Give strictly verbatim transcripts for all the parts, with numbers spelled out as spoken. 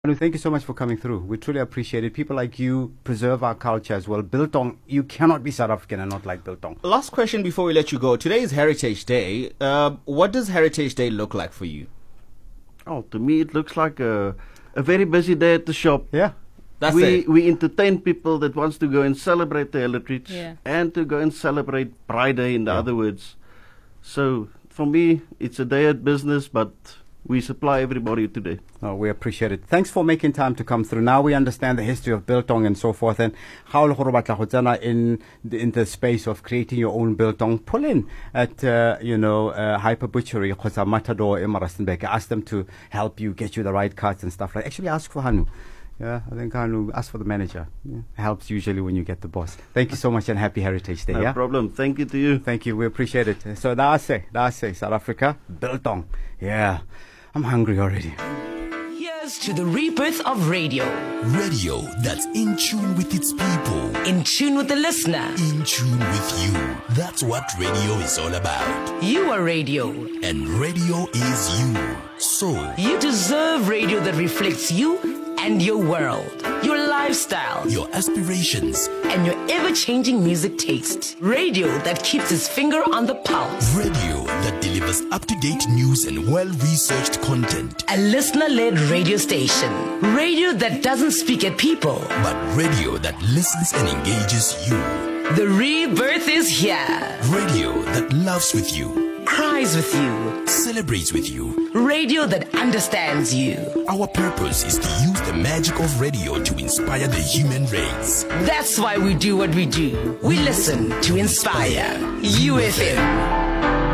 Anu, thank you so much for coming through. We truly appreciate it. People like you preserve our culture as well. Biltong, you cannot be South African and not like Biltong. Last question before we let you go. Today is Heritage Day. Uh, what does Heritage Day look like for you? Oh, to me it looks like a, a very busy day at the shop. Yeah. That's we it. we entertain people that wants to go and celebrate the heritage Yeah. and to go and celebrate Pride Day, in the Yeah. other words. So for me, it's a day at business, but we supply everybody today. Oh, we appreciate it. Thanks for making time to come through. Now we understand the history of Biltong and so forth. And how in the, in the space of creating your own Biltong, pull in at, uh, you know, uh, Hyper Butchery, Khosa Matador, in Rustenburg. Ask them to help you, get you the right cuts and stuff like that. Actually, ask for Hanu. Yeah, I think Hanu, ask for the manager. Yeah. Helps usually when you get the boss. Thank you so much and happy Heritage Day. No yeah? problem. Thank you to you. Thank you. We appreciate it. So that's it. That's it. South Africa, Biltong. Yeah. I'm hungry already. Here's to the rebirth of radio. Radio that's in tune with its people. In tune with the listener. In tune with you. That's what radio is all about. You are radio. And radio is you. So, You deserve radio that reflects you and your world, your lifestyle, your aspirations. and your ever-changing music taste. Radio that keeps its finger on the pulse. Radio that delivers up-to-date news and well-researched content. A listener-led radio station. Radio that doesn't speak at people. But radio that listens and engages you. The rebirth is here. Radio that loves with you. Cries with you. Celebrates with you. Radio that understands you. Our purpose is to use the magic of radio to inspire the human race. That's why we do what we do. We listen to inspire. U F M.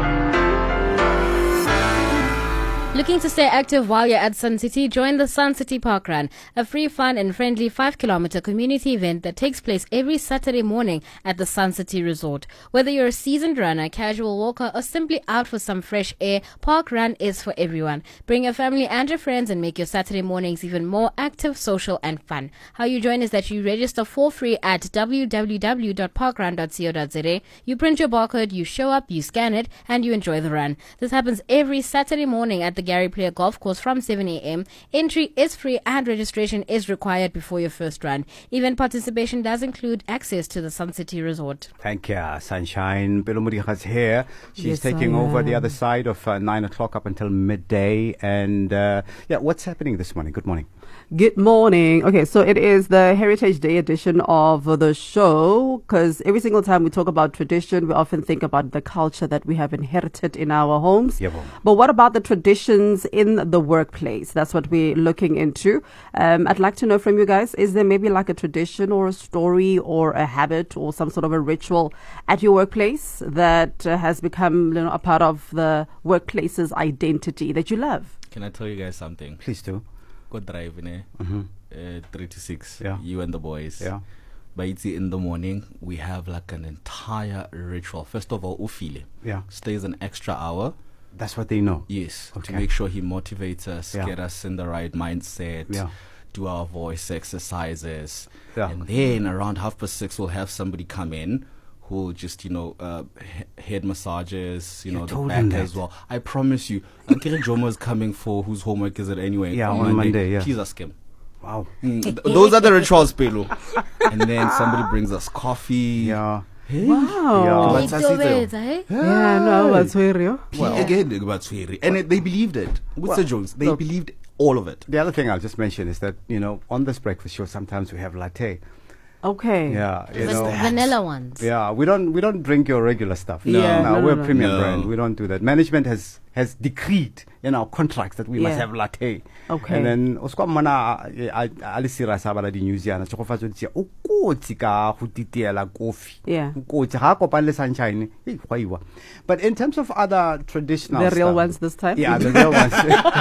Looking to stay active while you're at Sun City? Join the Sun City Park Run, a free, fun and friendly five kilometer community event that takes place every Saturday morning at the Sun City Resort. Whether you're a seasoned runner, casual walker or simply out for some fresh air, Park Run is for everyone. Bring your family and your friends and make your Saturday mornings even more active, social and fun. How you join is that you register for free at w w w dot parkrun dot co dot z a. You print your barcode, you show up, you scan it and you enjoy the run. This happens every Saturday morning at the Gary Player Golf Course from seven a m. Entry is free and registration is required before your first run. Event participation does include access to the Sun City Resort. Thank you, Sunshine. Bilomuriha's here. She's Yes, taking I over the am. other side of uh, nine o'clock up until midday. And uh, yeah, what's happening this morning? Good morning. Good morning. Okay, so it is the Heritage Day edition of the show, because every single time we talk about tradition, we often think about the culture that we have inherited in our homes. Yeah, well. But what about the traditions in the workplace? That's what we're looking into. Um, I'd like to know from you guys, is there maybe like a tradition or a story or a habit or some sort of a ritual at your workplace that uh, has become, you know, a part of the workplace's identity that you love? Can I tell you guys something? Please do. Go drive in Mm-hmm. uh, three to six. Yeah. You and the boys. Yeah. But it's in the morning, we have like an entire ritual. First of all, Ufile Yeah. stays an extra hour. That's what they know. Yes, Okay. to make sure he motivates us, Yeah. get us in the right mindset, Yeah. do our voice exercises. Yeah. And then around half past six, we'll have somebody come in who'll just, you know, uh, he- head massages, you You know, the told back him as that. well. I promise you, Uncle Jomo is coming for whose homework is it anyway? Yeah, on Monday, yeah. Please ask him. Wow. Mm, th- those are the rituals, Pelu. And then somebody brings us coffee. Yeah. Hey. Wow. Yeah. What's that, Sito? eh? Yeah, no, that's very Well, again, about Swiri. And it, they believed it. What's the jokes? They look. believed all of it. The other thing I'll just mention is that, you know, on this breakfast show, sometimes we have latte. Okay. Yeah. You Van- know. vanilla ones. Yeah, we don't we don't drink your regular stuff. No. Yeah, no, no, we're no, a no. premium No. brand. We don't do that. Management has has decreed in our contracts that we must Yeah. have latte. Okay. And then oskwa mana ali sira sa bala di news yana tsogofatso tsia o kotsi ka go titiela coffee. Yeah. O kotsi ha kopane le sunshine. Hey, gwaiwa. But in terms of other traditional The real stuff- ones this time? Yeah, the real ones.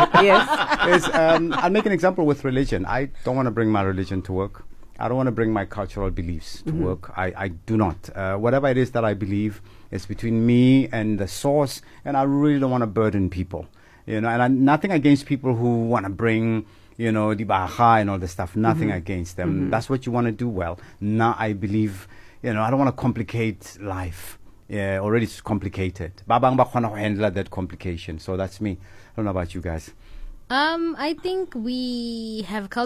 Yes. is, um, I'll make an example with religion. I don't want to bring my religion to work. I don't want to bring my cultural beliefs to work. I, I do not. Uh, whatever it is that I believe is between me and the source, and I really don't want to burden people. You know, and I, nothing against people who want to bring, you know, the baha and all this stuff. Nothing against them. That's what you want to do well. Now I believe, you know, I don't want to complicate life. Yeah, already it's complicated. Babang ba khona go handle that complication. So that's me. I don't know about you guys. Um, I think we have